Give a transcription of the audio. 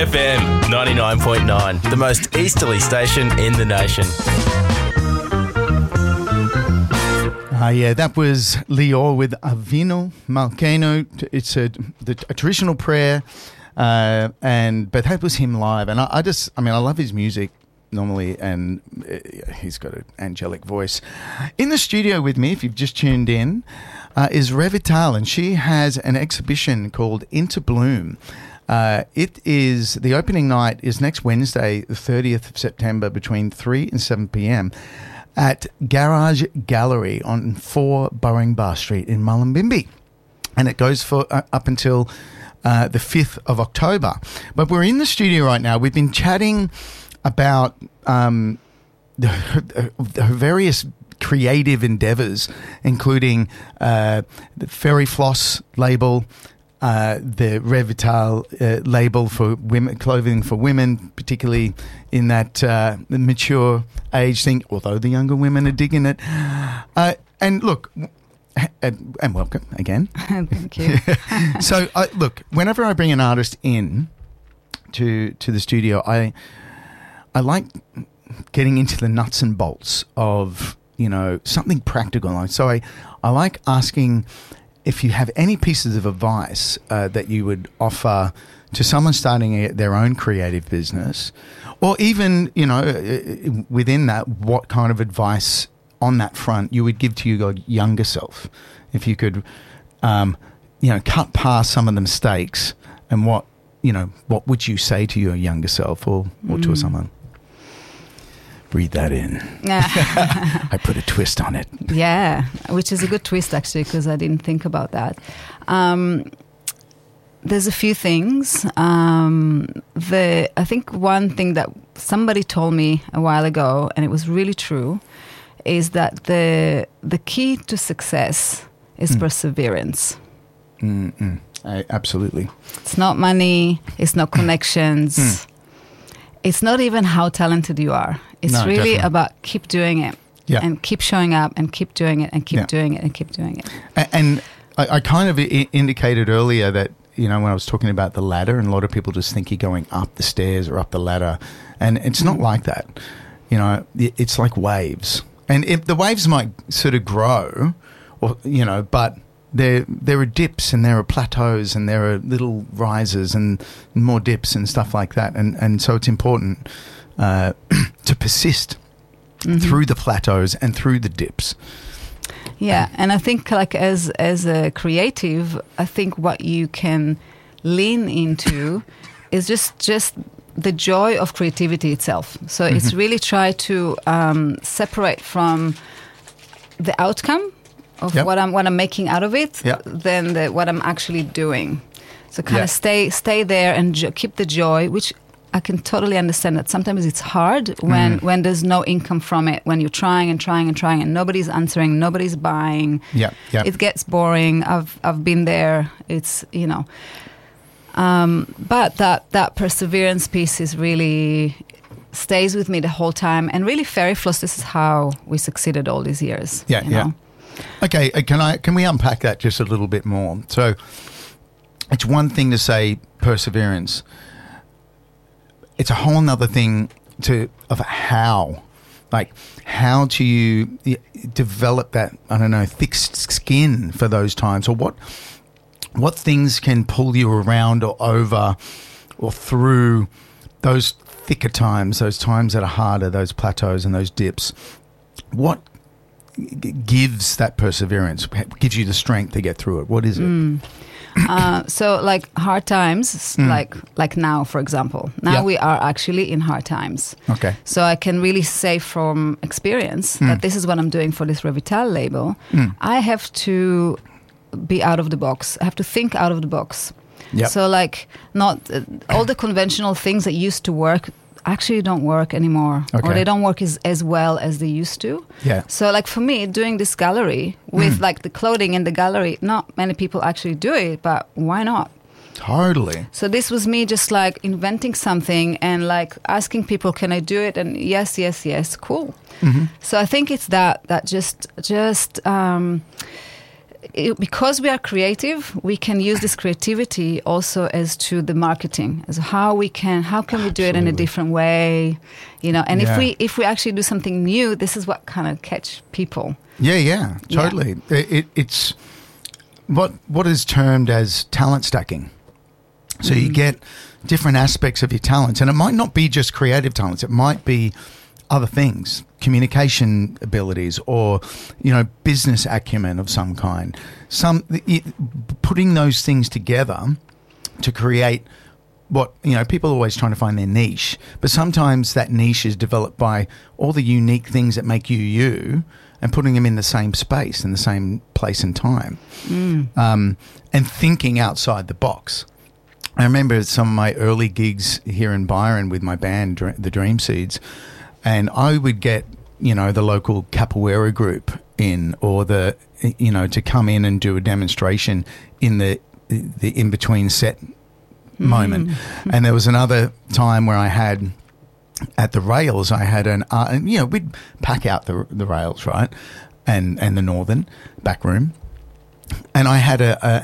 FM 99.9, the most easterly station in the nation. Yeah, that was Lior with Avinu Malkeinu. It's a traditional prayer, but that was him live. And I love his music normally, and he's got an angelic voice. In the studio with me, if you've just tuned in, is Revital, and she has an exhibition called Into Bloom. The opening night is next Wednesday, the 30th of September, between 3 and 7 p.m. at Garage Gallery on 4 Burringbar Street in Mullumbimby. And it goes for up until the 5th of October. But we're in the studio right now. We've been chatting about her various creative endeavours, including the Fairy Floss label, the Revital label for women, clothing for women, particularly in that the mature age thing, although the younger women are digging it. And look, and welcome again. Thank you. So, look, whenever I bring an artist in to the studio, I like getting into the nuts and bolts of, something practical. So I like asking if you have any pieces of advice that you would offer to someone starting their own creative business, or even, within that, what kind of advice on that front you would give to your younger self, if you could, cut past some of the mistakes, and what would you say to your younger self or to someone? Breathe that in. I put a twist on it. Yeah, which is a good twist, actually, because I didn't think about that. There's a few things. I think one thing that somebody told me a while ago, and it was really true, is that the key to success is perseverance. Absolutely. It's not money. It's not connections. It's not even how talented you are. It's really about keep doing it and keep showing up and keep doing it and keep doing it and keep doing it. And I kind of indicated earlier that, when I was talking about the ladder, and a lot of people just think you're going up the stairs or up the ladder, and it's not like that. It's like waves. And if the waves might sort of grow, or but there are dips and there are plateaus and there are little rises and more dips and stuff like that. And so it's important to persist through the plateaus and through the dips. Yeah, and I think as a creative, I think what you can lean into is just the joy of creativity itself. So it's really try to separate from the outcome of what I'm making out of it than what I'm actually doing. So kind of stay there and keep the joy, which I can totally understand that sometimes it's hard when there's no income from it, when you're trying and nobody's answering, nobody's buying. It gets boring. I've been there. It's, but that perseverance piece is really stays with me the whole time. And really, Fairy Floss, this is how we succeeded all these years. Know? Okay, can we unpack that just a little bit more? So it's one thing to say perseverance. It's a whole nother thing of how do you develop that, thick skin for those times, or what things can pull you around or over or through those thicker times, those times that are harder, those plateaus and those dips. What gives that perseverance, gives you the strength to get through it? What is it? So like hard times, like now, for example. Now we are actually in hard times. Okay. So I can really say from experience that this is what I'm doing for this Revital label. I have to be out of the box. I have to think out of the box. Yep. So not all the conventional things that used to work actually don't work anymore, or they don't work as well as they used to. Yeah. So for me, doing this gallery with the clothing in the gallery, not many people actually do it, but why not? Totally. So this was me just inventing something and asking people, can I do it? And yes, cool. So I think it's that just because we are creative, we can use this creativity also as to the marketing, as how can we do it in a different way, and if we actually do something new, this is what kind of catch people. Yeah, totally. Yeah. It's what is termed as talent stacking. So you get different aspects of your talents, and it might not be just creative talents. It might be other things, communication abilities, or business acumen of some kind. Putting those things together to create what people are always trying to find their niche, but sometimes that niche is developed by all the unique things that make you, and putting them in the same space, in the same place and time, and thinking outside the box. I remember some of my early gigs here in Byron with my band, the Dream Seeds, and I would get, the local capoeira group in, or to come in and do a demonstration in the in-between set moment. And there was another time where I had, at the rails, I had we'd pack out the rails, right? And the northern back room. And I had